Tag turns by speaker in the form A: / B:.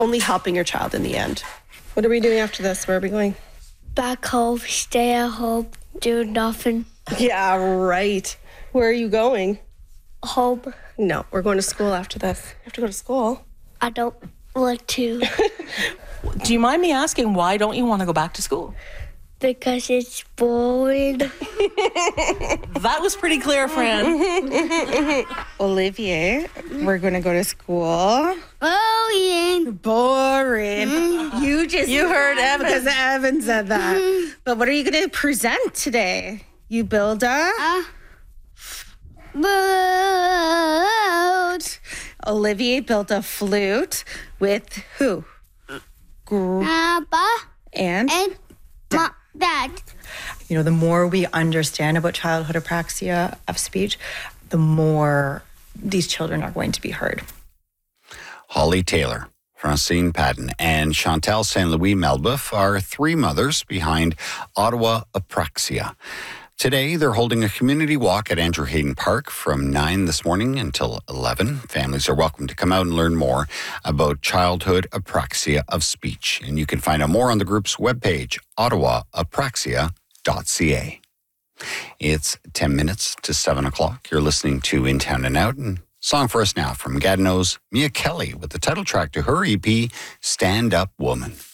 A: only helping your child in the end. What are we doing after this? Where are we going?
B: Back home, stay at home, do nothing.
A: Yeah, right. Where are you going?
B: Home.
A: No, we're going to school after this. You have to go to school.
B: I don't want to.
C: Do you mind me asking, why don't you want to go back to school?
B: Because it's boring.
C: That was pretty clear, Fran.
D: Olivier, we're going to go to school.
B: Boring.
D: Boring. You heard Evan. Because Evan said that. But what are you going to present today? You build a...
B: Boat.
D: Olivier built a flute with who?
B: Papa
D: And
B: Dad.
E: You know, the more we understand about childhood apraxia of speech, the more these children are going to be heard.
F: Holly Taylor, Francine Patton, and Chantal St. Louis Melbeuf are three mothers behind Ottawa Apraxia. Today, they're holding a community walk at Andrew Hayden Park from 9 this morning until 11. Families are welcome to come out and learn more about childhood apraxia of speech. And you can find out more on the group's webpage, ottawaapraxia.ca. It's 10 minutes to 7 o'clock. You're listening to In Town and Out. And song for us now from Gatineau's Mia Kelly with the title track to her EP, Stand Up Woman.